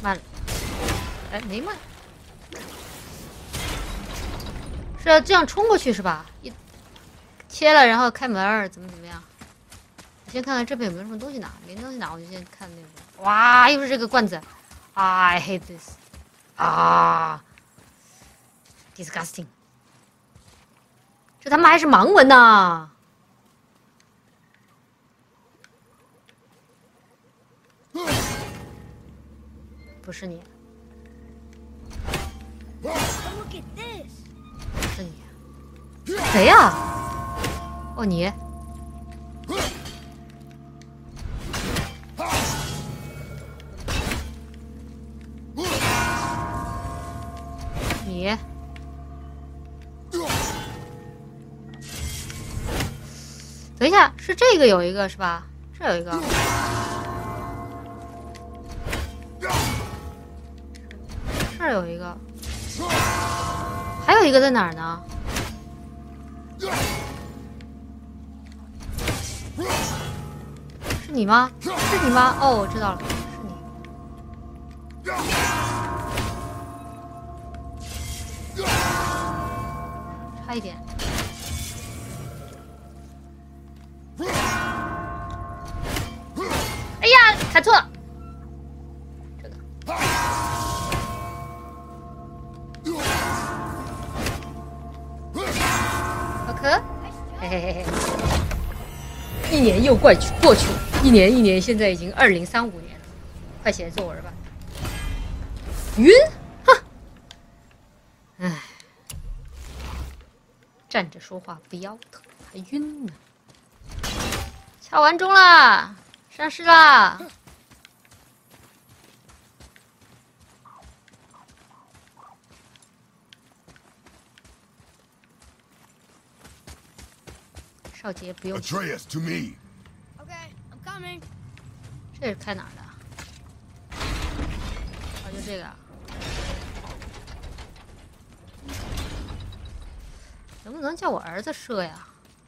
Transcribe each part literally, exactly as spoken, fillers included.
慢了，哎，没慢，是要这样冲过去是吧？一切了，然后开门儿，怎么怎么样？我先看看这边有没有什么东西拿，没东西拿我就先看那个。哇，又是这个罐子，啊 I hate this， 啊 ，disgusting， 这他妈还是盲文呐！不是你，不是你，谁呀？哦，你。你。等一下，是这个有一个是吧？这有一个。这儿有一个，还有一个在哪儿呢？是你吗？是你吗？哦，我知道了，是你。差一点。哎呀，砍错了。这个。好可，嘿嘿嘿嘿。一年又过去过去了，一年一年，现在已经二零三五年了，快写作文吧。晕，哼，唉，站着说话不腰疼，还晕呢。敲完钟啦，上市啦。少杰不用。 Atreus, to me. Okay, I'm coming. 这是开哪儿的？哦，就这个。能不能叫我儿子射呀？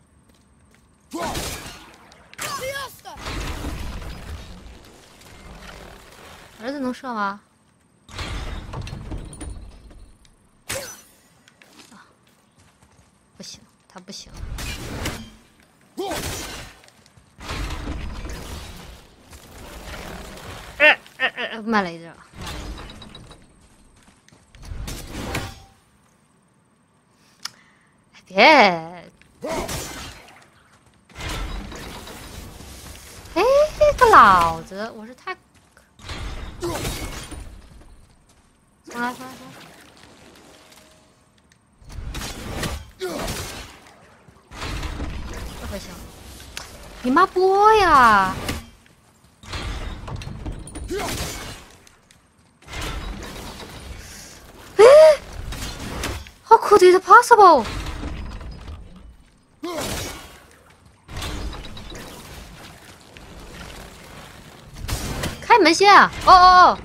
儿子能射吗？啊，不行，他不行。呃呃呃，慢了一点。别！哎，个老子，我是太……重来，重来，重来！这可行？你妈波呀！哎 ，How could it possible？开门先啊！哦哦哦！